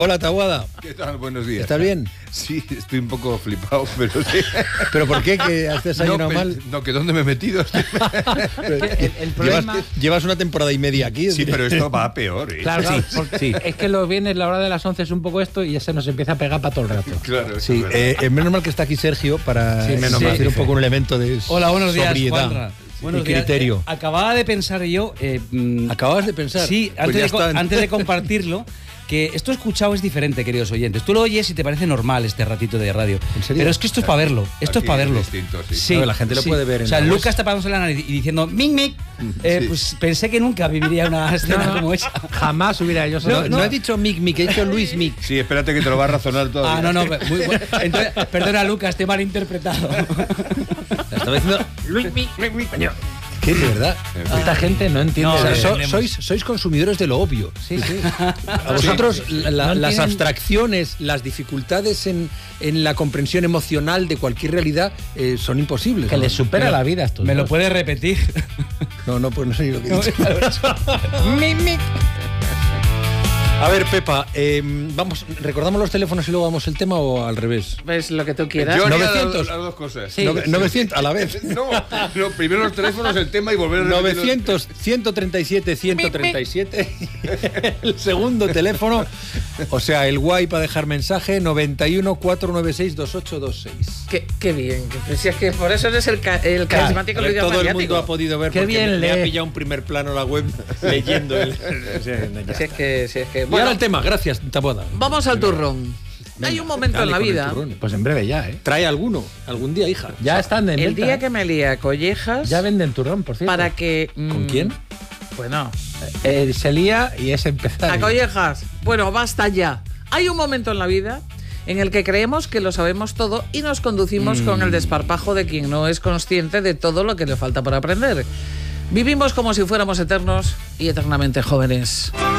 Hola, Taboada. ¿Qué tal? Buenos días. ¿Estás bien? Sí, estoy un poco flipado, pero sí. ¿Pero por qué? ¿Que has desayunado mal? No, que ¿dónde me he metido? El problema... Llevas una temporada y media aquí. Sí, pero esto va a peor, ¿eh? Claro, Sí, porque sí. es que los viernes, la hora de las 11 es un poco esto y ya se nos empieza a pegar para todo el rato. Claro, Sí, menos mal que está aquí Sergio para hacer un poco un elemento de Hola, buenos días, sobriedad Juanra. y Buenos días. criterio. Acababa de pensar yo... ¿Acabas de pensar? Sí, Pues ya está. antes de compartirlo, que esto escuchado es diferente, queridos oyentes. Tú lo oyes y te parece normal este ratito de radio. ¿En serio? Pero es que esto es para verlo. Esto Aquí es para verlo. es distinto, sí. Sí, No, la gente lo puede ver en O sea, la web. Lucas tapándose la nariz y diciendo mic, mic. Sí. Pues pensé que nunca viviría una escena como esa. Jamás hubiera yo... No he dicho Mick, he dicho Luis Mick. Sí, espérate que te lo va a razonar todavía. Ah, no, muy bueno. Entonces, perdona, Lucas, te he malinterpretado. Estaba diciendo Luis Mick. Coño. ¿Qué? ¿De verdad? Esta gente no entiende... No, O sea, entendemos. sois consumidores de lo obvio. Sí, sí. A vosotros No las entienden- abstracciones, las dificultades en la comprensión emocional de cualquier realidad son imposibles. Que ¿no? les supera la vida a estos ¿Me lo dos. puedes repetir? No, pues no sé ni lo que he dicho. A ver, Pepa, ¿recordamos los teléfonos y luego vamos el tema o al revés? Ves lo que tú quieras. Yo haría 900. las dos cosas. Sí. 900 a la vez. No, primero los teléfonos, el tema y volver a repetir 900, 137, 137. El segundo teléfono, o sea, el guay para dejar mensaje, 91 496 2826. Qué bien. Si es que por eso eres el carismático A ver, líder todo el mediático. mundo ha podido ver Qué porque bien me ha lee. pillado un primer plano la web leyendo el... Si es que... Y ahora el tema, gracias, Taboada. Vamos al turrón. Hay un momento Dale en la con el vida, turrón. Pues en breve ya, ¿eh? Trae alguno, algún día, hija. Ya están en el venta, día ¿eh? que me lía collejas, Ya venden turrón, por cierto. para que... ¿Con quién? Bueno, Se lía y es empezar. a collejas. Bueno, basta ya. Hay un momento en la vida en el que creemos que lo sabemos todo y nos conducimos con el desparpajo de quien no es consciente de todo lo que le falta por aprender. Vivimos como si fuéramos eternos y eternamente jóvenes.